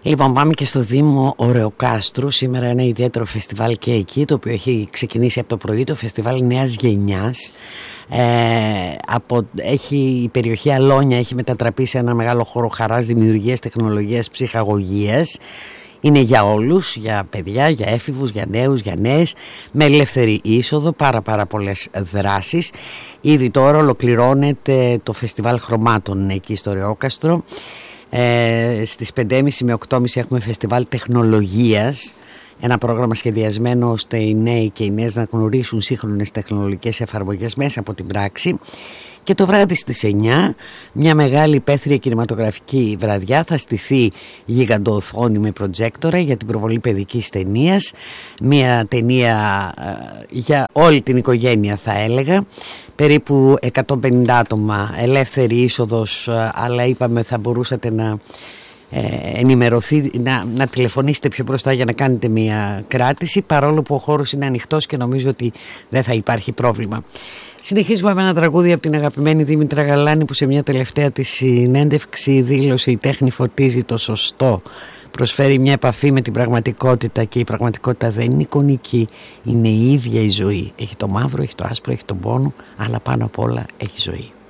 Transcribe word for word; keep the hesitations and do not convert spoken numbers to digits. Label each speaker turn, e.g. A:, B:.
A: Λοιπόν, πάμε και στο Δήμο Ωρεοκάστρου. Σήμερα ένα ιδιαίτερο φεστιβάλ και εκεί, το οποίο έχει ξεκινήσει από το πρωί, το φεστιβάλ Νέας Γενιάς. Ε, από, έχει, η περιοχή Αλόνια έχει μετατραπεί σε ένα μεγάλο χώρο χαράς, δημιουργίας, τεχνολογίας, ψυχαγωγίας. Είναι για όλους, για παιδιά, για έφηβους, για νέους, για νέες, με ελεύθερη είσοδο, πάρα πάρα πολλές δράσεις. Ήδη τώρα ολοκληρώνεται το φεστιβάλ χρωμάτων εκεί στο Ωρεόκαστρο. Ε, στις πέντε και μισή με οκτώ και μισή έχουμε φεστιβάλ τεχνολογίας, ένα πρόγραμμα σχεδιασμένο ώστε οι νέοι και οι νέες να γνωρίσουν σύγχρονες τεχνολογικές εφαρμογές μέσα από την πράξη. Και το βράδυ στις εννιά, μια μεγάλη υπαίθρια κινηματογραφική βραδιά, θα στηθεί γιγαντοοθόνη με προτζέκτορα για την προβολή παιδικής ταινίας. Μια ταινία ε, για όλη την οικογένεια, θα έλεγα. Περίπου εκατόν πενήντα άτομα, ελεύθερη είσοδος, αλλά είπαμε θα μπορούσατε να ε, ενημερωθεί, να, να τηλεφωνήσετε πιο μπροστά για να κάνετε μια κράτηση, παρόλο που ο χώρος είναι ανοιχτός και νομίζω ότι δεν θα υπάρχει πρόβλημα. Συνεχίζουμε με ένα τραγούδι από την αγαπημένη Δήμητρα Γαλάνη, που σε μια τελευταία της συνέντευξη δήλωσε: «Η τέχνη φωτίζει το σωστό, προσφέρει μια επαφή με την πραγματικότητα και η πραγματικότητα δεν είναι εικονική, είναι η ίδια η ζωή. Έχει το μαύρο, έχει το άσπρο, έχει τον πόνο, αλλά πάνω απ' όλα έχει ζωή».